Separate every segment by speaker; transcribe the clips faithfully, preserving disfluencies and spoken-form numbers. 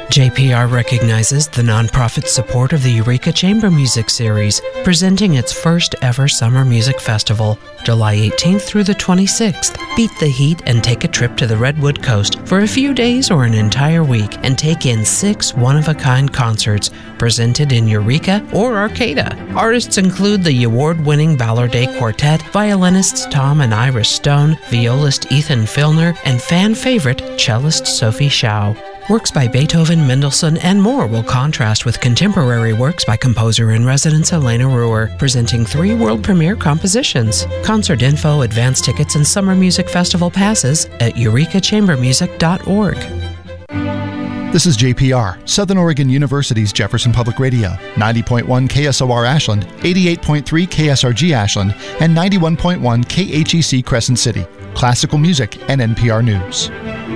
Speaker 1: J P R recognizes the nonprofit support of the Eureka Chamber Music Series, presenting its first ever summer music festival, July eighteenth through the twenty-sixth. Beat the heat and take a trip to the Redwood Coast for a few days or an entire week and take in six one-of-a-kind concerts presented in Eureka or Arcata. Artists include the award-winning Ballard Day Quartet, violinists Tom and Iris Stone, violist Ethan Filner, and fan favorite cellist Sophie Shao. Works by Beethoven, Mendelssohn, and more will contrast with contemporary works by composer-in-residence Elena Ruhr, presenting three world premiere compositions. Concert info, advance tickets, and summer music festival passes at eureka chamber music dot org.
Speaker 2: This is J P R, Southern Oregon University's Jefferson Public Radio, ninety point one K S O R Ashland, eighty-eight point three K S R G Ashland, and ninety-one point one K H E C Crescent City. Classical music and N P R News.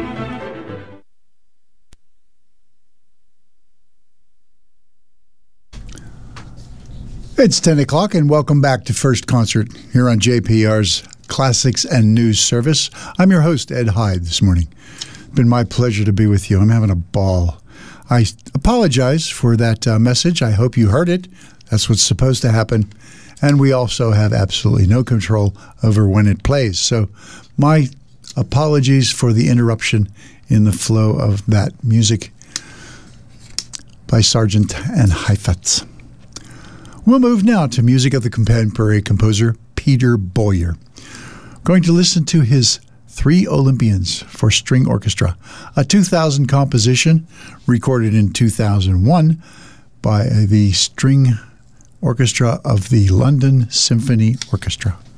Speaker 3: It's ten o'clock, and welcome back to First Concert here on J P R's Classics and News Service. I'm your host, Ed Hyde, this morning. It's been my pleasure to be with you. I'm having a ball. I apologize for that uh, message. I hope you heard it. That's what's supposed to happen. And we also have absolutely no control over when it plays. So my apologies for the interruption in the flow of that music by Sargent and Heifetz. We'll move now to music of the contemporary composer Peter Boyer. Going to listen to his Three Olympians for String Orchestra, a two thousand composition recorded in two thousand one by the String Orchestra of the London Symphony Orchestra.